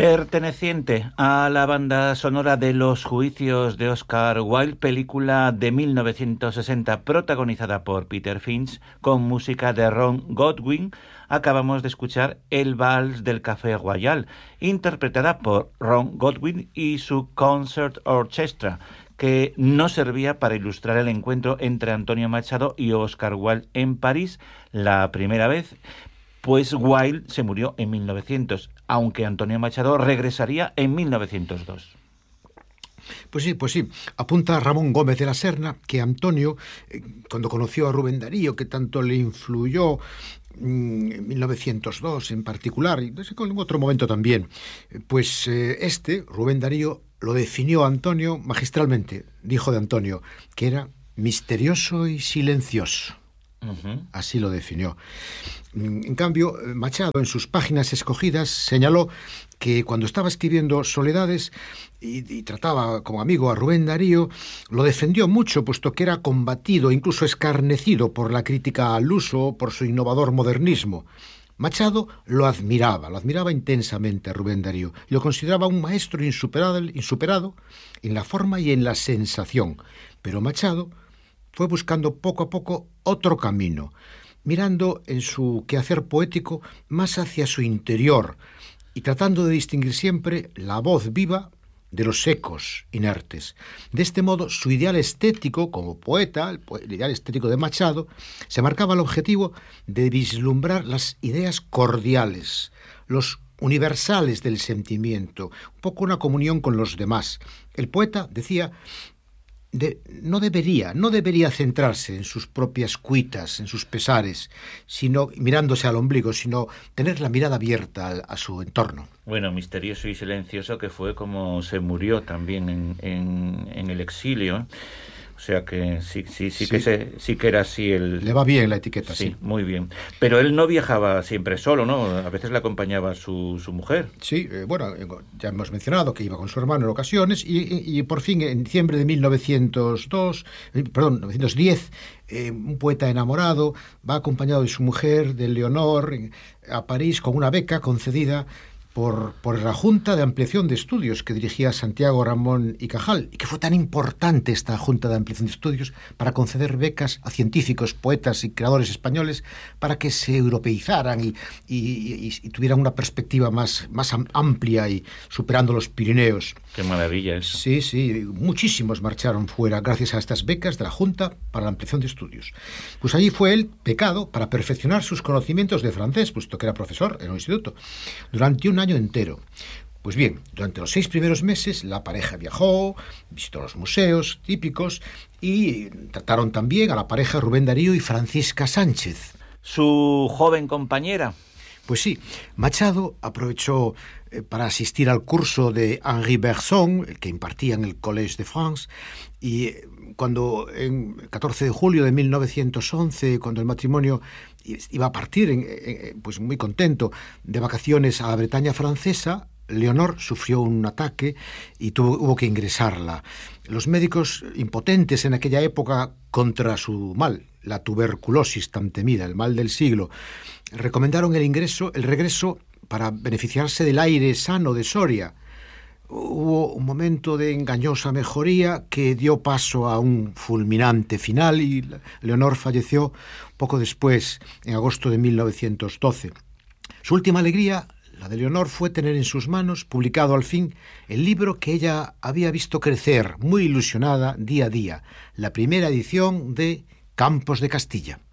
Perteneciente a la banda sonora de Los juicios de Oscar Wilde, película de 1960 protagonizada por Peter Finch con música de Ron Goodwin, acabamos de escuchar El Vals del Café Royal, interpretada por Ron Goodwin y su Concert Orchestra, que no servía para ilustrar el encuentro entre Antonio Machado y Oscar Wilde en París la primera vez, pues Wilde se murió en 1900, aunque Antonio Machado regresaría en 1902. Pues sí. Apunta Ramón Gómez de la Serna que Antonio, cuando conoció a Rubén Darío, que tanto le influyó en 1902 en particular, y en otro momento también, pues Rubén Darío, lo definió a Antonio magistralmente. Dijo de Antonio que era misterioso y silencioso. Así lo definió. En cambio, Machado, en sus páginas escogidas, señaló que cuando estaba escribiendo Soledades y trataba como amigo a Rubén Darío, lo defendió mucho, puesto que era combatido, incluso escarnecido por la crítica al uso, por su innovador modernismo. Machado lo admiraba intensamente a Rubén Darío y lo consideraba un maestro insuperado en la forma y en la sensación. Pero Machado fue buscando poco a poco otro camino, mirando en su quehacer poético más hacia su interior y tratando de distinguir siempre la voz viva de los ecos inertes. De este modo, su ideal estético como poeta, el ideal estético de Machado, se marcaba el objetivo de vislumbrar las ideas cordiales, los universales del sentimiento, un poco una comunión con los demás. El poeta, decía, no debería centrarse en sus propias cuitas, en sus pesares, sino mirándose al ombligo, sino tener la mirada abierta a su entorno. Bueno, misterioso y silencioso, que fue como se murió también en el exilio. O sea que sí que era así el... Le va bien la etiqueta, sí. Sí, muy bien. Pero él no viajaba siempre solo, ¿no? A veces le acompañaba su mujer. Sí, ya hemos mencionado que iba con su hermano en ocasiones y por fin en diciembre de 1910, un poeta enamorado va acompañado de su mujer, de Leonor, a París con una beca concedida por la Junta de Ampliación de Estudios que dirigía Santiago Ramón y Cajal, y que fue tan importante esta Junta de Ampliación de Estudios para conceder becas a científicos, poetas y creadores españoles para que se europeizaran y tuvieran una perspectiva más amplia y superando los Pirineos. Qué maravilla eso. Sí, muchísimos marcharon fuera gracias a estas becas de la Junta para la Ampliación de Estudios. Pues allí fue él becado para perfeccionar sus conocimientos de francés, puesto que era profesor en un instituto, durante un año entero. Pues bien, durante los 6 primeros meses la pareja viajó, visitó los museos típicos y trataron también a la pareja Rubén Darío y Francisca Sánchez. ¿Su joven compañera? Pues sí, Machado aprovechó para asistir al curso de Henri Bergson, el que impartía en el Collège de France, y cuando en 14 de julio de 1911, cuando el matrimonio iba a partir, pues muy contento, de vacaciones a la Bretaña francesa, Leonor sufrió un ataque y hubo que ingresarla. Los médicos, impotentes en aquella época contra su mal, la tuberculosis tan temida, el mal del siglo, recomendaron el regreso para beneficiarse del aire sano de Soria. Hubo un momento de engañosa mejoría que dio paso a un fulminante final y Leonor falleció poco después, en agosto de 1912. Su última alegría, la de Leonor, fue tener en sus manos, publicado al fin, el libro que ella había visto crecer, muy ilusionada, día a día, la primera edición de Campos de Castilla.